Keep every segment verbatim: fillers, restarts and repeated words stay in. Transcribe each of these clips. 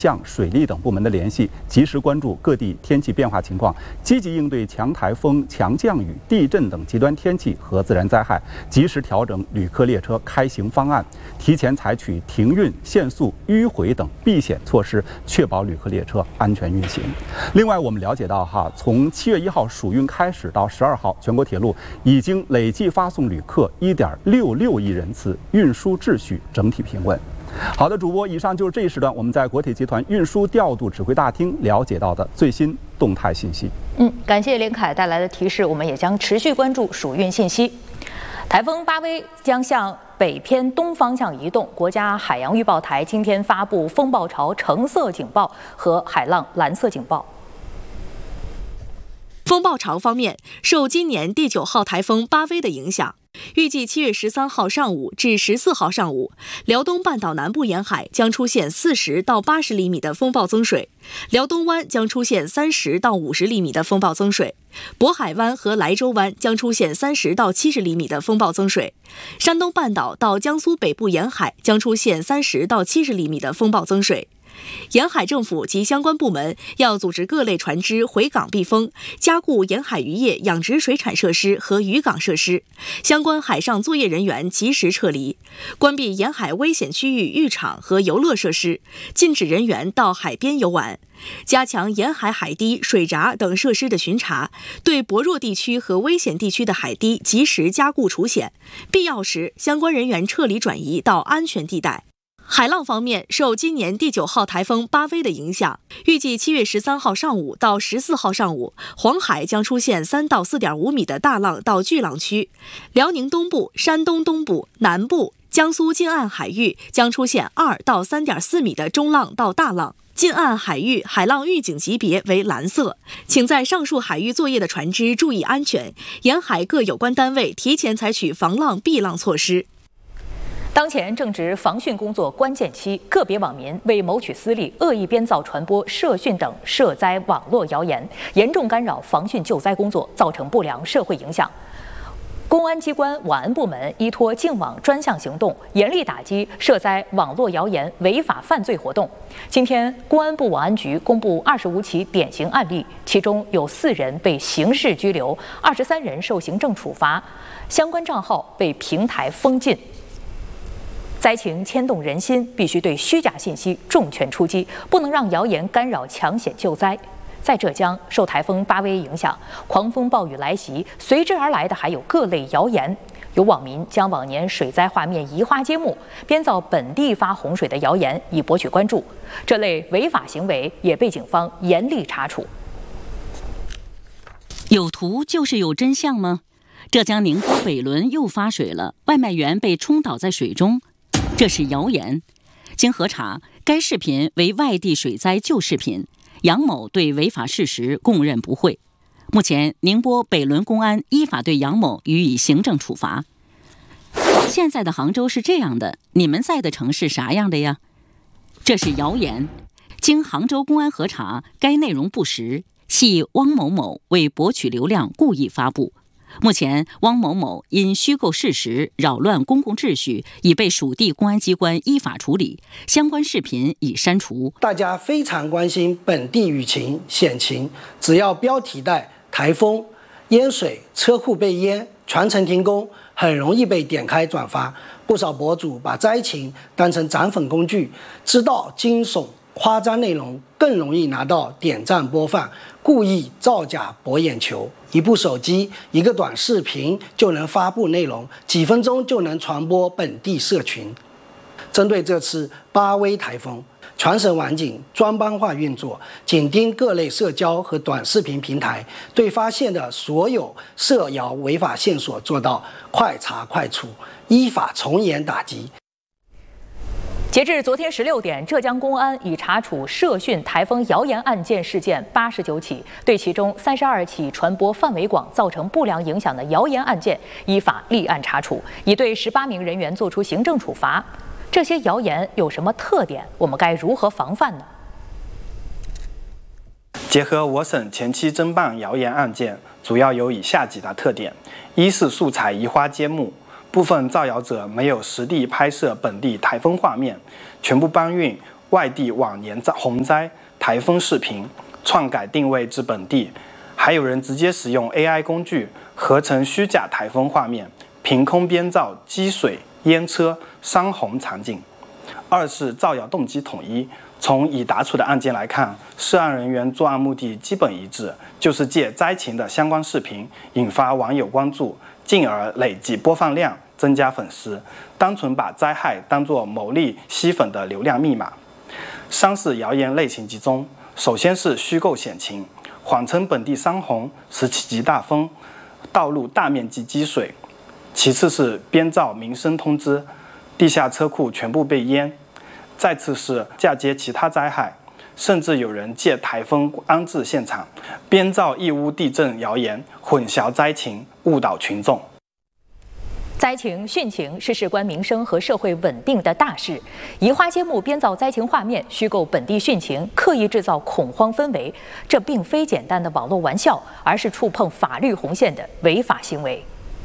向水利等部门的联系，及时关注各地天气变化情况，积极应对强台风、强降雨、地震等极端天气和自然灾害，及时调整旅客列车开行方案，提前采取停运、限速、迂回等避险措施，确保旅客列车安全运行。另外，我们了解到哈，从七月一号暑运开始到十二号，全国铁路已经累计发送旅客一点六六亿人次，运输秩序整体平稳。好的，主播，以上就是这一时段我们在国铁集团运输调度指挥大厅了解到的最新动态信息。 嗯，感谢连凯带来的提示，我们也将持续关注暑运信息。台风巴威将向北偏东方向移动，国家海洋预报台今天发布风暴潮橙色警报和海浪蓝色警报。 风暴潮方面，受今年第九号台风巴威的影响，预计七月十三号上午至十四号上午，辽东半岛南部沿海将出现四十到八十厘米的风暴增水，辽东湾将出现三十到五十厘米的风暴增水，渤海湾和莱州湾将出现三十到七十厘米的风暴增水，山东半岛到江苏北部沿海将出现三十到七十厘米的风暴增水。沿海政府及相关部门要组织各类船只回港避风，加固沿海渔业养殖水产设施和渔港设施，相关海上作业人员及时撤离，关闭沿海危险区域浴场和游乐设施，禁止人员到海边游玩，加强沿海海堤、水闸等设施的巡查，对薄弱地区和危险地区的海堤及时加固除险，必要时相关人员撤离转移到安全地带。海浪方面，受今年第九号台风巴威的影响，预计七月十三号上午到十四号上午，黄海将出现三到四点五米的大浪到巨浪区，辽宁东部、山东东部、南部、江苏近岸海域将出现二到三点四米的中浪到大浪。近岸海域海浪预警级别为蓝色，请在上述海域作业的船只注意安全，沿海各有关单位提前采取防浪避浪措施。 当前正值防汛工作关键期，个别网民为谋取私利，恶意编造、传播涉汛等涉灾网络谣言，严重干扰防汛救灾工作，造成不良社会影响。公安机关网安部门依托净网专项行动，严厉打击涉灾网络谣言违法犯罪活动。今天，公安部网安局公布二十五起典型案例，其中有四人被刑事拘留，二十三人受行政处罚，相关账号被平台封禁。灾情牵动人心，必须对虚假信息重拳出击，不能让谣言干扰抢险救灾。在浙江，受台风巴威影响，狂风暴雨来袭，随之而来的还有各类谣言。有网民将往年水灾画面移花接木，编造本地发洪水的谣言，以博取关注。这类违法行为也被警方严厉查处。 有图就是有真相吗？浙江宁波北仑又发水了，外卖员被冲倒在水中。这是谣言。经核查，该视频为外地水灾旧视频，杨某对违法事实供认不讳。目前，宁波北仑公安依法对杨某予以行政处罚。现在的杭州是这样的，你们在的城市啥样的呀？这是谣言。经杭州公安核查，该内容不实，系汪某某为博取流量故意发布。目前，汪某某因虚构事实、扰乱公共秩序，已被属地公安机关依法处理，相关视频已删除。 大家非常关心本地雨情、险情，只要标题带台风、淹水、车库被淹、全程停工，很容易被点开转发。不少博主把灾情当成涨粉工具，知道惊悚、夸张内容更容易拿到点赞播放，故意造假博眼球。一部手机，一个短视频就能发布内容，几分钟就能传播本地社群。针对这次巴威台风，全省网警专班化运作，紧盯各类社交和短视频平台，对发现的所有涉谣违法线索做到快查快处，依法从严打击。 截至昨天十六点，浙江公安已查处涉汛台风谣言案件事件八十九起，对其中三十二起传播范围广、造成不良影响的谣言案件依法立案查处，已对十八名人员作出行政处罚。这些谣言有什么特点？我们该如何防范呢？ 结合我省前期侦办谣言案件，主要有以下几大特点：一是素材移花接木。部分造谣者没有实地拍摄本地台风画面，全部搬运外地往年洪灾、台风视频，篡改定位至本地，还有人直接使用 A I 工具合成虚假台风画面，凭空编造积水、淹车、山洪场景。二是造谣动机统一。从已答处的案件来看，涉案人员作案目的基本一致，就是借灾情的相关视频引发网友关注，进而累计播放量，增加粉丝，单纯把灾害当作牟利吸粉的流量密码。三是谣言类型集中，首先是虚构险情，谎称本地山洪、十七级大风、道路大面积积水；其次是编造民生通知，地下车库全部被淹；再次是嫁接其他灾害，甚至有人借台风安置现场，编造义乌地震谣言，混淆灾情，误导群众。 灾情、汛情是事关民生和社会稳定的大事，移花接木编造灾情画面，虚构本地汛情，刻意制造恐慌氛围，这并非简单的网络玩笑，而是触碰法律红线的违法行为。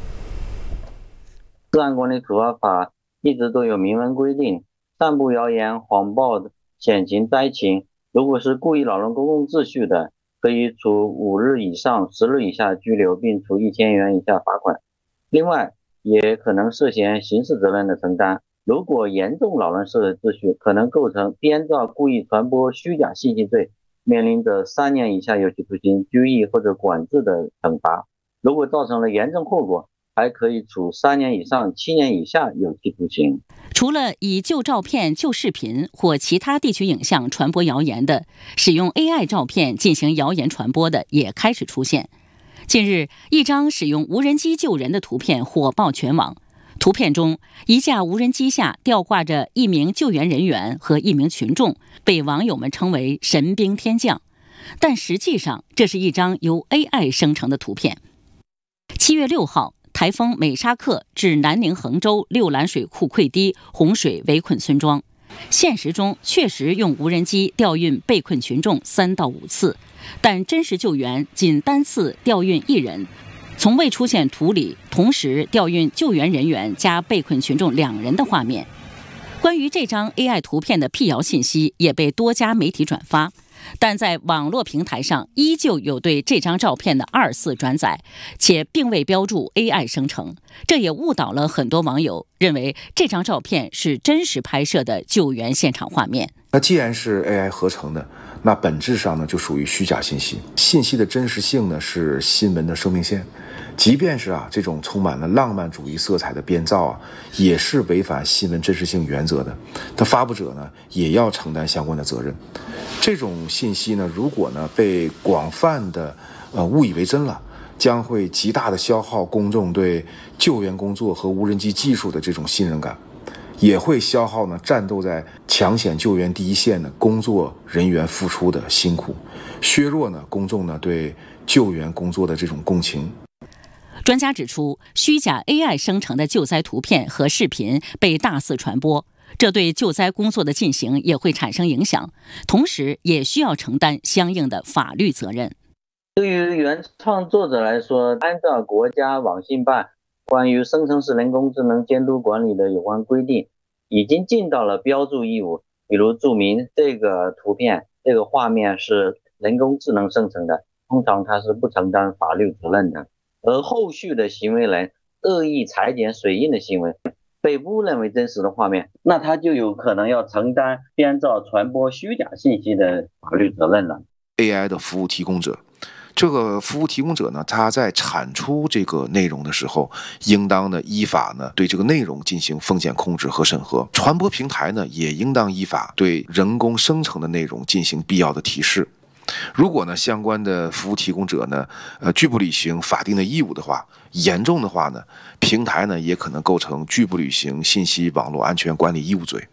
治安管理处罚法一直都有明文规定，散布谣言、谎报险情、灾情，如果是故意扰乱公共秩序的，可以处五日以上十日以下拘留，并处一千元以下罚款。另外，也可能涉嫌刑事责任的承担。如果严重扰乱社会秩序，可能构成编造、故意传播虚假信息罪，面临着三年以下有期徒刑、拘役或者管制的惩罚。如果造成了严重后果，还可以处三年以上七年以下有期徒刑。 除了以旧照片、旧视频或其他地区影像传播谣言的，使用 A I 照片进行谣言传播的也开始出现。近日，一张使用无人机救人的图片火爆全网。图片中，一架无人机下吊挂着一名救援人员和一名群众，被网友们称为神兵天将。但实际上，这是一张由 A I 生成的图片。七月六号，台风美沙克至南宁衡州六兰水库溃堤，洪水围困村庄。现实中确实用无人机调运被困群众三到五次，但真实救援仅单次调运一人，从未出现图里同时调运救援人员加被困群众两人的画面。关于这张 A I 图片的辟谣信息也被多家媒体转发，但在网络平台上依旧有对这张照片的二次转载，且并未标注 A I 生成，这也误导了很多网友，认为这张照片是真实拍摄的救援现场画面。 那既然是 A I 合成的，那本质上呢就属于虚假信息。信息的真实性呢是新闻的生命线，即便是啊这种充满了浪漫主义色彩的编造啊，也是违反新闻真实性原则的。它发布者呢也要承担相关的责任。这种信息呢，如果呢被广泛的呃误以为真了，将会极大的消耗公众对救援工作和无人机技术的这种信任感，也会消耗呢战斗在抢险救援第一线的工作人员付出的辛苦，削弱呢公众呢对救援工作的这种共情。 专家指出，虚假 A I 生成的救灾图片和视频被大肆传播，这对救灾工作的进行也会产生影响，同时也需要承担相应的法律责任。 对于原创作者来说，按照国家网信办关于生成式人工智能监督管理的有关规定，已经尽到了标注义务，比如注明这个图片、这个画面是人工智能生成的，通常它是不承担法律责任的。而后续的行为人恶意裁剪水印的行为被误认为真实的画面，那他就有可能要承担编造传播虚假信息的法律责任了。 A I 的服务提供者，这个服务提供者呢，他在产出这个内容的时候，应当呢依法呢对这个内容进行风险控制和审核。传播平台呢也应当依法对人工生成的内容进行必要的提示。如果呢相关的服务提供者呢，呃拒不履行法定的义务的话，严重的话呢，平台呢也可能构成拒不履行信息网络安全管理义务罪。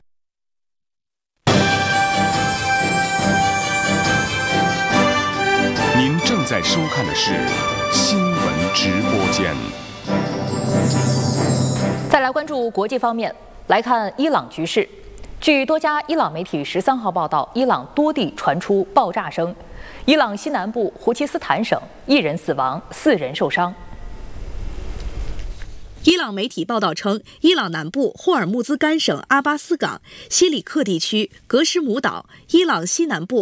您正在收看的是新闻直播间。 再来关注国际方面，来看伊朗局势。据多家伊朗媒体十三号报道，伊朗多地传出爆炸声，伊朗西南部胡奇斯坦省一人死亡，四人受伤。 伊朗媒体报道称，伊朗南部霍尔木兹干省阿巴斯港、西里克地区、格什姆岛、伊朗西南部